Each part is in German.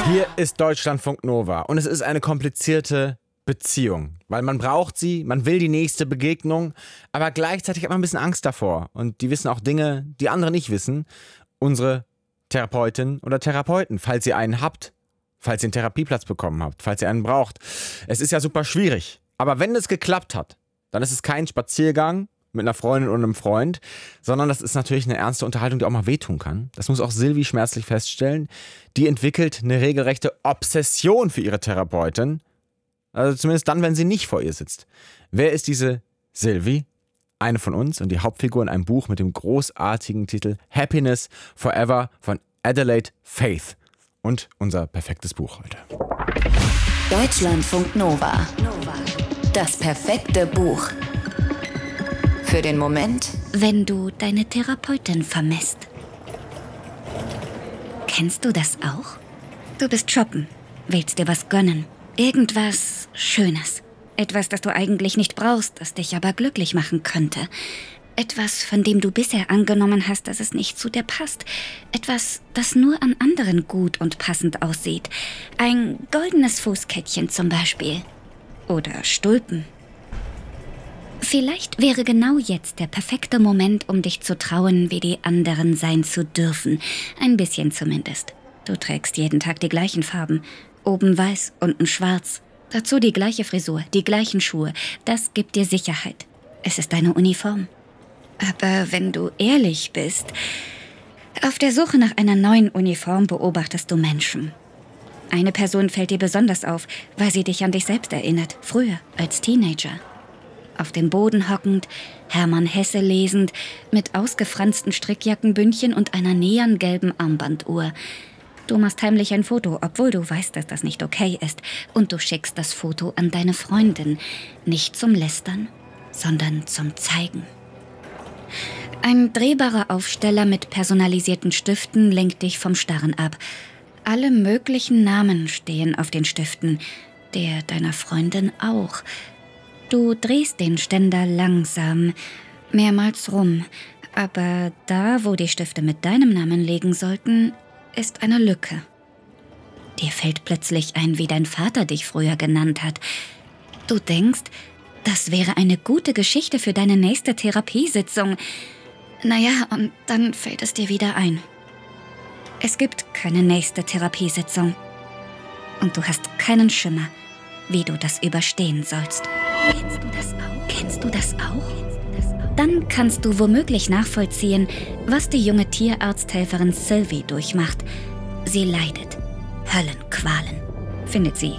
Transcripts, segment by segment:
Hier ist Deutschlandfunk Nova und es ist eine komplizierte Beziehung, weil man braucht sie, man will die nächste Begegnung, aber gleichzeitig hat man ein bisschen Angst davor und die wissen auch Dinge, die andere nicht wissen. Unsere Therapeutin oder Therapeuten, falls ihr einen habt, falls ihr einen Therapieplatz bekommen habt, falls ihr einen braucht. Es ist ja super schwierig, aber wenn es geklappt hat, dann ist es kein Spaziergang mit einer Freundin und einem Freund, sondern das ist natürlich eine ernste Unterhaltung, die auch mal wehtun kann. Das muss auch Silvi schmerzlich feststellen. Die entwickelt eine regelrechte Obsession für ihre Therapeutin. Also zumindest dann, wenn sie nicht vor ihr sitzt. Wer ist diese Silvi? Eine von uns und die Hauptfigur in einem Buch mit dem großartigen Titel Happiness Forever von Adelaide Faith. Und unser perfektes Buch heute. Deutschlandfunk Nova. Das perfekte Buch. Für den Moment, wenn du deine Therapeutin vermisst. Kennst du das auch? Du bist shoppen, willst dir was gönnen. Irgendwas Schönes. Etwas, das du eigentlich nicht brauchst, das dich aber glücklich machen könnte. Etwas, von dem du bisher angenommen hast, dass es nicht zu dir passt. Etwas, das nur an anderen gut und passend aussieht. Ein goldenes Fußkettchen zum Beispiel. Oder Stulpen. Vielleicht wäre genau jetzt der perfekte Moment, um dich zu trauen, wie die anderen sein zu dürfen. Ein bisschen zumindest. Du trägst jeden Tag die gleichen Farben. Oben weiß, unten schwarz. Dazu die gleiche Frisur, die gleichen Schuhe. Das gibt dir Sicherheit. Es ist deine Uniform. Aber wenn du ehrlich bist, auf der Suche nach einer neuen Uniform beobachtest du Menschen. Eine Person fällt dir besonders auf, weil sie dich an dich selbst erinnert, früher, als Teenager. Auf dem Boden hockend, Hermann Hesse lesend, mit ausgefransten Strickjackenbündchen und einer neongelben Armbanduhr. Du machst heimlich ein Foto, obwohl du weißt, dass das nicht okay ist. Und du schickst das Foto an deine Freundin. Nicht zum Lästern, sondern zum Zeigen. Ein drehbarer Aufsteller mit personalisierten Stiften lenkt dich vom Starren ab. Alle möglichen Namen stehen auf den Stiften. Der deiner Freundin auch. Du drehst den Ständer langsam, mehrmals rum. Aber da, wo die Stifte mit deinem Namen liegen sollten, ist eine Lücke. Dir fällt plötzlich ein, wie dein Vater dich früher genannt hat. Du denkst, das wäre eine gute Geschichte für deine nächste Therapiesitzung. Naja, und dann fällt es dir wieder ein. Es gibt keine nächste Therapiesitzung. Und du hast keinen Schimmer, wie du das überstehen sollst. Kennst du das auch? Dann kannst du womöglich nachvollziehen, was die junge Tierarzthelferin Silvi durchmacht. Sie leidet. Höllenqualen, findet sie.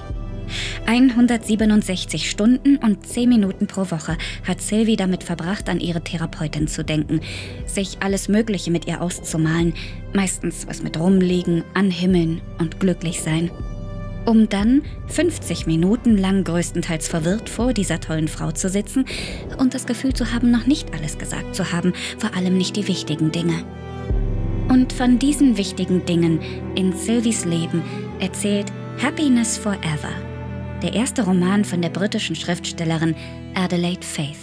167 Stunden und 10 Minuten pro Woche hat Silvi damit verbracht, an ihre Therapeutin zu denken, sich alles Mögliche mit ihr auszumalen, meistens was mit Rumliegen, Anhimmeln und glücklich sein. Um dann 50 Minuten lang größtenteils verwirrt vor dieser tollen Frau zu sitzen und das Gefühl zu haben, noch nicht alles gesagt zu haben, vor allem nicht die wichtigen Dinge. Und von diesen wichtigen Dingen in Silvis Leben erzählt Happiness Forever, der erste Roman von der britischen Schriftstellerin Adelaide Faith.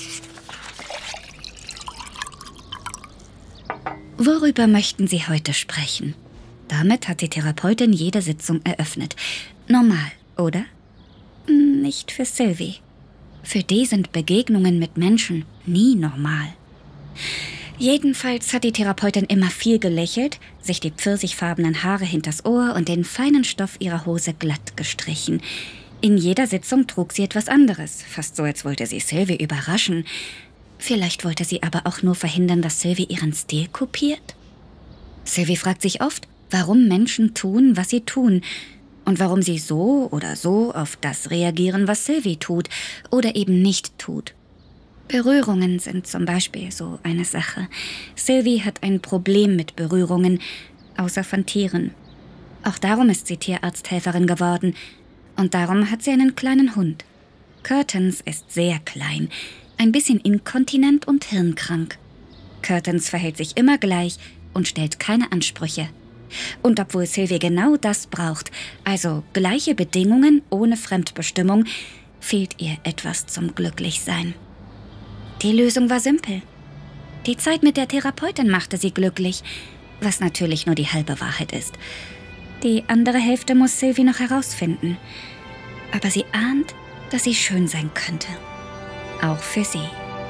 Worüber möchten Sie heute sprechen? Damit hat die Therapeutin jede Sitzung eröffnet. Normal, oder? Nicht für Silvi. Für die sind Begegnungen mit Menschen nie normal. Jedenfalls hat die Therapeutin immer viel gelächelt, sich die pfirsichfarbenen Haare hinters Ohr und den feinen Stoff ihrer Hose glatt gestrichen. In jeder Sitzung trug sie etwas anderes, fast so, als wollte sie Silvi überraschen. Vielleicht wollte sie aber auch nur verhindern, dass Silvi ihren Stil kopiert. Silvi fragt sich oft, warum Menschen tun, was sie tun und warum sie so oder so auf das reagieren, was Silvi tut oder eben nicht tut. Berührungen sind zum Beispiel so eine Sache. Silvi hat ein Problem mit Berührungen, außer von Tieren. Auch darum ist sie Tierarzthelferin geworden und darum hat sie einen kleinen Hund. Curtains ist sehr klein, ein bisschen inkontinent und hirnkrank. Curtains verhält sich immer gleich und stellt keine Ansprüche. Und obwohl Silvi genau das braucht, also gleiche Bedingungen ohne Fremdbestimmung, fehlt ihr etwas zum Glücklichsein. Die Lösung war simpel. Die Zeit mit der Therapeutin machte sie glücklich, was natürlich nur die halbe Wahrheit ist. Die andere Hälfte muss Sylvie noch herausfinden. Aber sie ahnt, dass sie schön sein könnte. Auch für sie.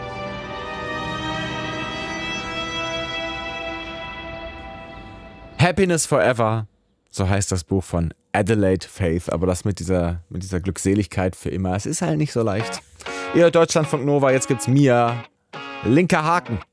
Happiness Forever, so heißt das Buch von Adelaide Faith, aber das mit dieser Glückseligkeit für immer, es ist halt nicht so leicht. Ihr Deutschlandfunk Nova, jetzt gibt's Mia, linker Haken.